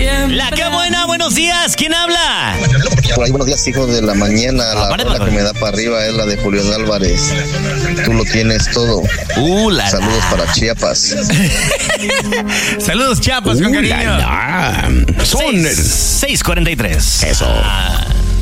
La que buena, buenos días, ¿quién habla? Por ahí, buenos días, hijos de la mañana. La rola que me da para arriba es la de Julián Álvarez. Tú lo tienes todo. Saludos para Chiapas. Saludos, Chiapas, con cariño. Son 6:43. Eso.